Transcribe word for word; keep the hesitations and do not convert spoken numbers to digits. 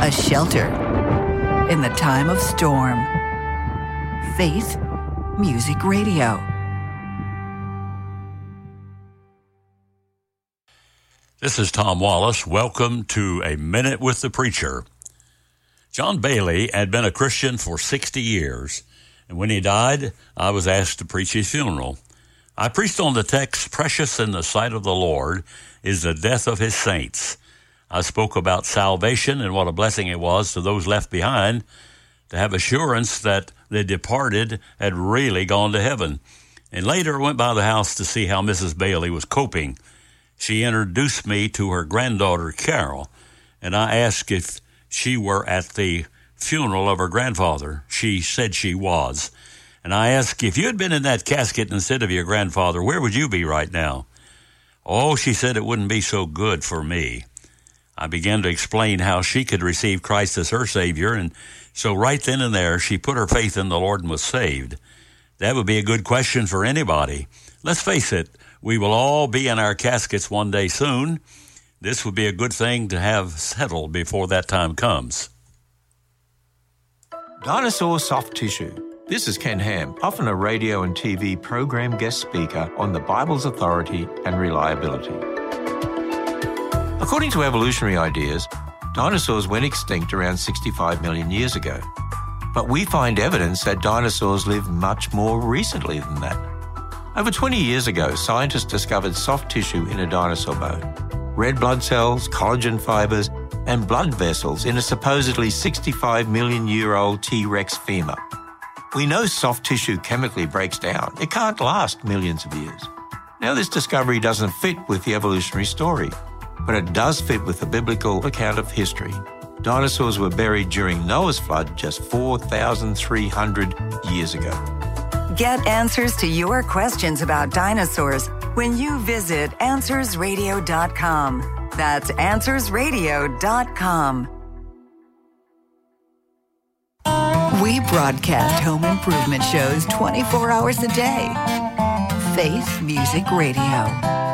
a shelter in the time of storm. Faith Music Radio. This is Tom Wallace. Welcome to A Minute with the Preacher. John Bailey had been a Christian for sixty years, and when he died, I was asked to preach his funeral. I preached on the text, "Precious in the sight of the Lord is the death of his saints." I spoke about salvation and what a blessing it was to those left behind to have assurance that the departed had really gone to heaven. And later I went by the house to see how Missus Bailey was coping. She introduced me to her granddaughter, Carol, and I asked if she were at the funeral of her grandfather. She said she was. And I asked, if you had been in that casket instead of your grandfather, where would you be right now? Oh, she said it wouldn't be so good for me. I began to explain how she could receive Christ as her Savior, and so right then and there, she put her faith in the Lord and was saved. That would be a good question for anybody. Let's face it, we will all be in our caskets one day soon. This would be a good thing to have settled before that time comes. Dinosaur soft tissue. This is Ken Ham, often a radio and T V program guest speaker on the Bible's authority and reliability. According to evolutionary ideas, dinosaurs went extinct around sixty-five million years ago. But we find evidence that dinosaurs lived much more recently than that. Over twenty years ago, scientists discovered soft tissue in a dinosaur bone, red blood cells, collagen fibers, and blood vessels in a supposedly sixty-five million year old T-Rex femur. We know soft tissue chemically breaks down. It can't last millions of years. Now, this discovery doesn't fit with the evolutionary story, but it does fit with the biblical account of history. Dinosaurs were buried during Noah's flood just four thousand three hundred years ago. Get answers to your questions about dinosaurs when you visit answers radio dot com. That's answers radio dot com. We broadcast home improvement shows twenty-four hours a day. Faith Music Radio.